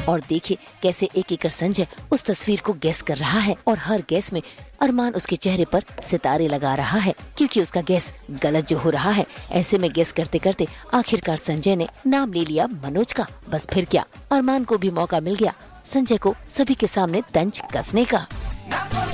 और देखे कैसे एक एक कर संजय उस तस्वीर को गैस कर रहा है और हर गैस में अरमान उसके चेहरे पर सितारे लगा रहा है, क्योंकि उसका गैस गलत जो हो रहा है। ऐसे में गैस करते करते आखिरकार संजय ने नाम ले लिया मनोज का। बस फिर क्या, अरमान को भी मौका मिल गया संजय को सभी के सामने तंज कसने का।